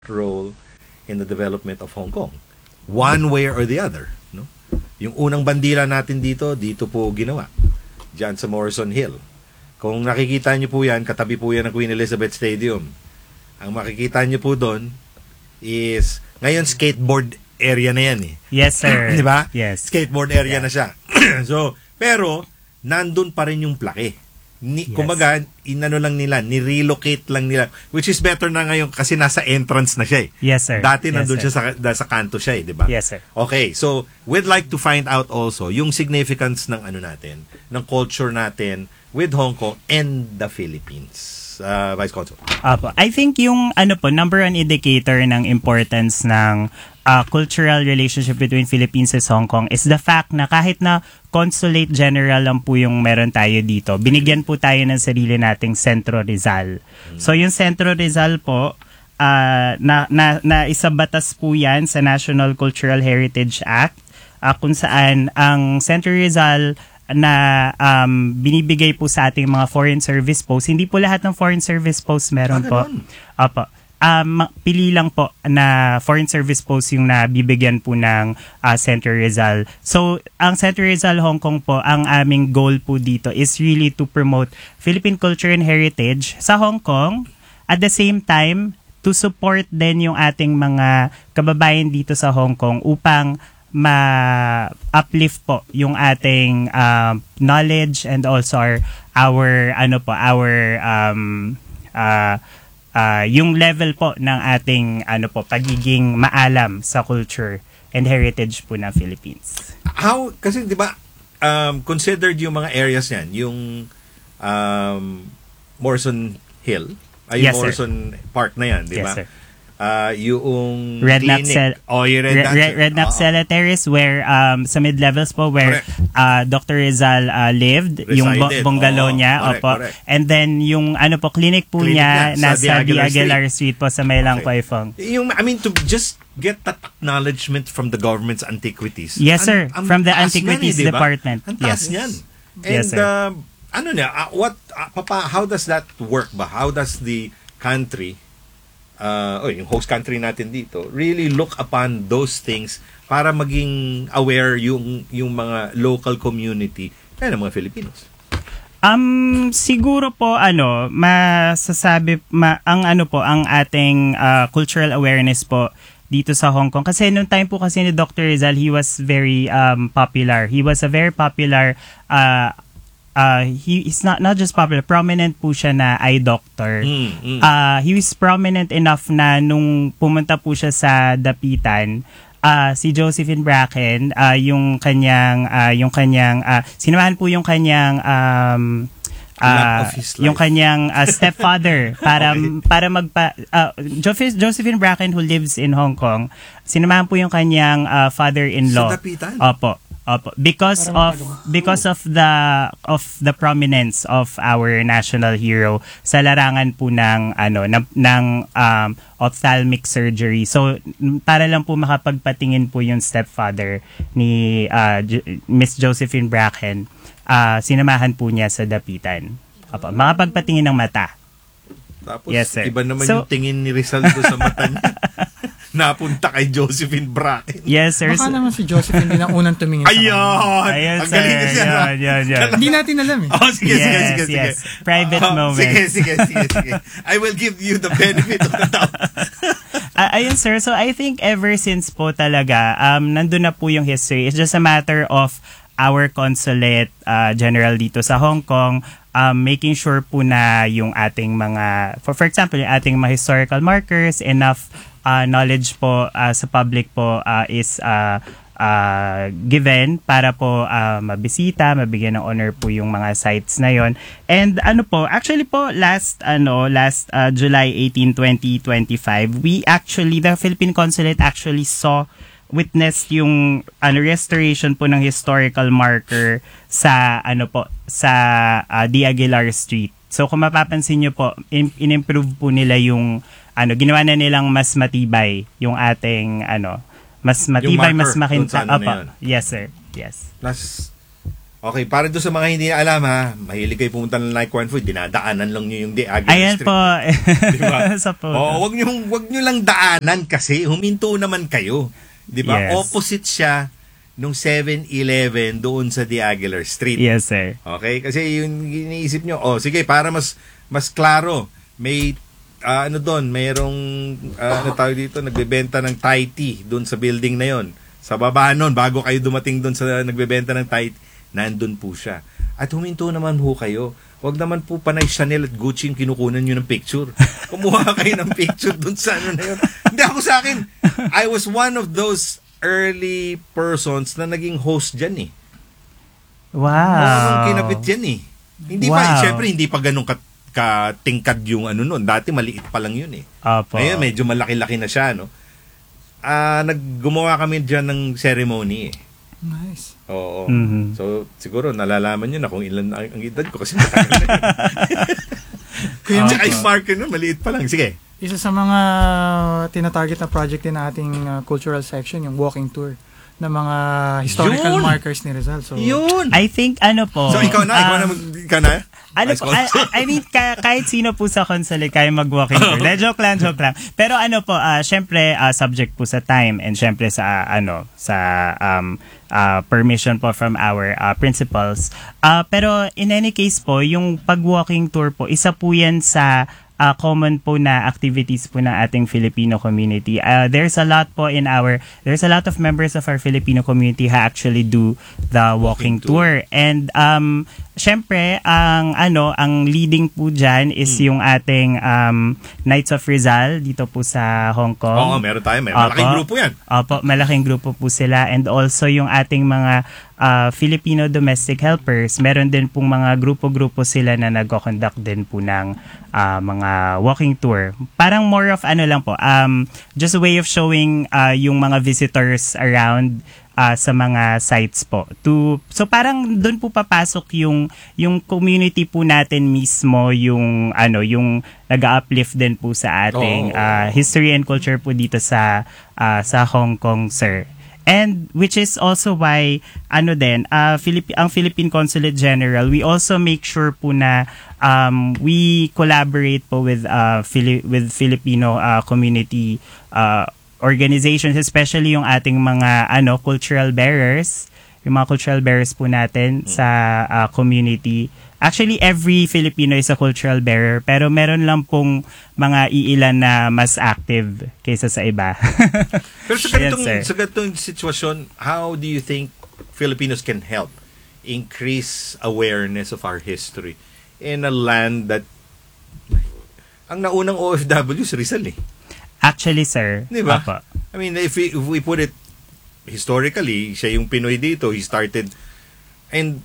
role in the development of Hong Kong. One way or the other. No? Yung unang bandila natin dito po ginawa. Diyan sa Morrison Hill. Kung nakikita niyo po yan, katabi po yan ng Queen Elizabeth Stadium. Ang makikita niyo po doon is, ngayon skateboard area na yan eh. Yes, sir. Di ba? Yes. Skateboard area na siya. So, pero, nandun pa rin yung plaque. Yes. Kumbaga, ni-relocate lang nila. Which is better na ngayon kasi nasa entrance na siya eh. Yes, sir. Dati Yes, nandun sir. siya sa kanto siya eh, di ba? Yes, sir. Okay, so, we'd like to find out also yung significance ng natin, ng culture natin with Hong Kong and the Philippines. Vice Consul. Apo. I think yung number one indicator ng importance ng cultural relationship between Philippines and Hong Kong is the fact na kahit na consulate general lang po yung meron tayo dito, binigyan po tayo ng sarili nating Centro Rizal. So yung Centro Rizal po, na isabatas po yan sa National Cultural Heritage Act, kung saan ang Centro Rizal na binibigay po sa ating mga foreign service posts. Hindi po lahat ng foreign service posts meron po. Opo. Pili lang po na foreign service posts yung nabibigyan po ng Centro Rizal. So, ang Centro Rizal Hong Kong po, ang aming goal po dito is really to promote Philippine culture and heritage sa Hong Kong. At the same time, to support din yung ating mga kababayan dito sa Hong Kong upang ma-uplift po yung ating knowledge and also our yung level po ng ating pagiging maalam sa culture and heritage po ng Philippines. How, kasi di ba considered yung mga areas yan, yung Morrison Hill, ay yes, Morrison Park na yan, di ba? Yes, sir. Yung Red Knock Red Knock Terrace where sa mid-levels po where Dr. Rizal lived, yung bungalow niya, opo. Correct. And then yung clinic po niya nasa D. Aguilar Street po sa Mailang Koifong. Yung to just get that acknowledgement from the government's antiquities. Yes, sir. From the Antiquities Department. Ang taas niyan. And yes, sir. How does that work ba? How does the country yung host country natin dito really look upon those things para maging aware yung mga local community ng mga Filipinos? Siguro po masasabi ang ating cultural awareness po dito sa Hong Kong kasi noong time po kasi ni Dr. Rizal, he was very popular. He was a very popular he is not just popular, prominent po siya na eye doctor. He was prominent enough na nung pumunta po siya sa Dapitan, si Josephine Bracken, sinamahan po yung kanyang yung kanyang stepfather para Josephine Bracken who lives in Hong Kong, sinamahan po yung kanyang father-in-law. Sa Dapitan? Opo. Because of the prominence of our national hero sa larangan po ng ophthalmic surgery. So para lang po makapagpatingin po yung stepfather ni Miss Josephine Bracken, sinamahan po niya sa Dapitan. Makapagpatingin ng mata. Tapos yes, sir. Iba naman yung tingin ni Rizal sa mata niya. Napunta kay Josephine Bracken. Yes, sir. Baka naman si Josephine din ang unang tumingin sa Ayun! Ang galing na siya. Hindi natin alam eh. Sige. Private moment. Sige. I will give you the benefit of the doubt. Ayun, sir. So, I think ever since po talaga, nandun na po yung history. It's just a matter of our consulate general dito sa Hong Kong, making sure po na yung ating mga, for example, yung ating mga historical markers, enough knowledge po sa public po is given para po mabisita, mabigyan ng honor po yung mga sites na yon. And actually po last July 18, 2025, the Philippine Consulate actually witnessed yung restoration po ng historical marker sa D. Aguilar Street. So kung mapapansin niyo po, in-improve po nila yung ginawa na nilang mas matibay yung ating mas matibay, mas makinta. Yes, sir. Yes. Plus Okay, para doon sa mga hindi alam ha, mahilig kayo pumunta ng Like One Food, dinadaanan lang nyo yung Aguilar Ayan Street. po. Diba? Sa photo. Wag nyo lang daanan kasi huminto naman kayo. 'Di ba? Yes. Opposite siya nung 7-Eleven doon sa Aguilar Street. Yes, sir. Okay? Kasi yung iniisip nyo, sige, para mas klaro, may mayroong tawag dito, nagbebenta ng Thai tea doon sa building na yon. Sa baba nun, bago kayo dumating doon sa nagbebenta ng Thai tea, nandun po siya. At huminto naman ho kayo. Huwag naman po panay Chanel at Gucci yung kinukunan nyo ng picture. Kumuha kayo ng picture dun sa ano na yun. Hindi ako sa akin. I was one of those early persons na naging host dyan eh. Wow. Kinapit dyan eh. Hindi Wow. pa, syempre hindi pa ganun katingkad yung ano nun. Dati maliit pa lang yun eh. Opo. Ngayon medyo malaki-laki na siya, no? Gumawa kami dyan ng ceremony eh. Nice. Oo. Mhm. So, siguro nalalaman nyo na kung ilan ang edad ko kasi matagal na yun. Kuya Tsaka Mike, yung marker nun, maliit pa lang. Sige. isa sa mga tinatarget na project din na ating cultural section, yung walking tour ng mga historical Yun! markers ni Rizal. So, Yun! I think po. So, ikaw na? Ikaw na? Ano po, I mean, kahit sino po sa Consulate kaya mag-walking tour. Joke lang. Pero syempre, subject po sa time and syempre sa, permission po from our principals. Pero in any case po, yung pag-walking tour po, isa po yan sa common po na activities po ng ating Filipino community. There's a lot of members of our Filipino community who actually do the walking tour. And syempre ang leading po diyan is yung ating Knights of Rizal dito po sa Hong Kong. Oo, meron tayo. Malaking grupo yan. Opo, malaking grupo po sila. And also yung ating mga Filipino domestic helpers, meron din pong mga grupo-grupo sila na nagko-conduct din po ng mga walking tour. Parang more of just a way of showing yung mga visitors around sa mga sites po. So parang doon po papasok yung community po natin mismo, yung nag-uplift din po sa ating history and culture po dito sa Hong Kong, sir. And which is also why ang Philippine Consulate General, we also make sure po na we collaborate po with Filipino community organizations, especially yung ating mga cultural bearers, yung mga cultural bearers po natin sa community. Actually, every Filipino is a cultural bearer, pero meron lang pong mga iilan na mas active kaysa sa iba. Pero sa ganitong sitwasyon, how do you think Filipinos can help increase awareness of our history in a land that ang naunang OFW is Rizal eh? Actually, sir. Di ba? Opo. I mean, if we put it historically, siya yung Pinoy dito, he started, and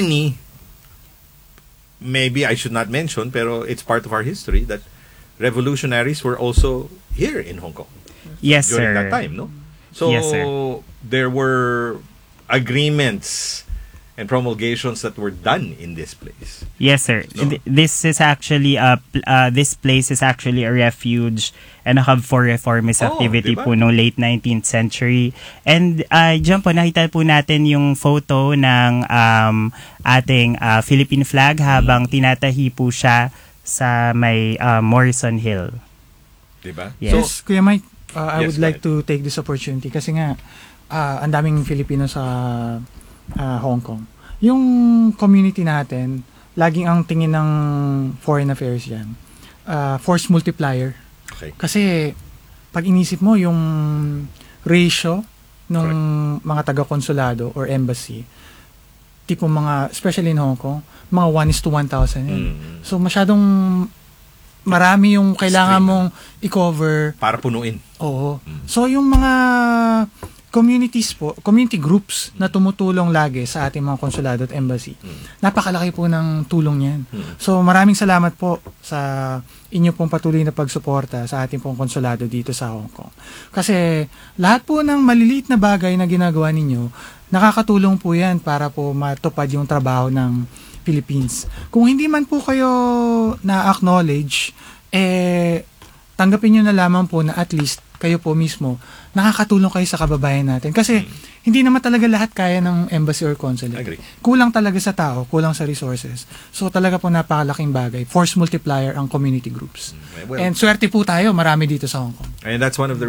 maybe I should not mention, pero it's part of our history that revolutionaries were also here in Hong Kong. Yes, during sir. that time, no? So, Yes, sir. there were agreements and promulgations that were done in this place. Yes, sir. So- This is actually this place is actually a refuge and a hub for reformist activity diba? po noong late 19th century. And diyan po nakita po natin yung photo ng ating Philippine flag habang tinatahi po siya sa may Morrison Hill. Diba? Yes. Yes, Kuya Mike, I Yes, would go like to take this opportunity kasi nga, ang daming Filipino sa Hong Kong. Yung community natin, laging ang tingin ng foreign affairs yan. Force multiplier. Okay. Kasi, pag inisip mo yung ratio ng mga taga-konsulado or embassy, tipo mga, especially in Hong Kong, mga 1:1,000 yun. So, masyadong marami yung kailangan Extreme. mong i-cover. Para punuin. Oo. So, yung mga community groups na tumutulong lagi sa ating mga konsulado at embassy, napakalaki po ng tulong yan. So, maraming salamat po sa inyo pong patuloy na pagsuporta sa ating pong konsulado dito sa Hong Kong. Kasi, lahat po ng maliliit na bagay na ginagawa ninyo, nakakatulong po yan para po matupad yung trabaho ng Philippines. Kung hindi man po kayo na-acknowledge, tanggapin nyo na lamang po na at least kayo po mismo, nakakatulong kayo sa kababayan natin. Kasi hindi naman talaga lahat kaya ng embassy or consulate. Agree. Kulang talaga sa tao, kulang sa resources. So talaga po napakalaking bagay. Force multiplier ang community groups. Well, And swerte po tayo, marami dito sa Hong Kong. and that's one of the